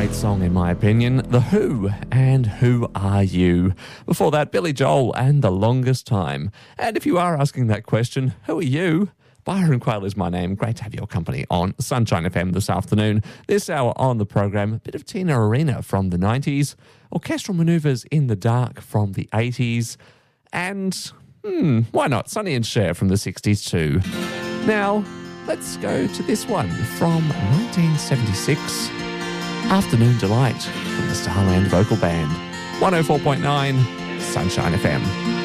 great song in my opinion. The Who and Who Are You? Before that, Billy Joel and The Longest Time. And if you are asking that question, who are you? Byron Quayle is my name. Great to have your company on Sunshine FM this afternoon. This hour on the program, a bit of Tina Arena from the 90s, Orchestral Manoeuvres in the Dark from the 80s, and, why not, Sonny and Cher from the 60s too. Now, let's go to this one from 1976, Afternoon Delight from the Starland Vocal Band. 104.9 Sunshine FM.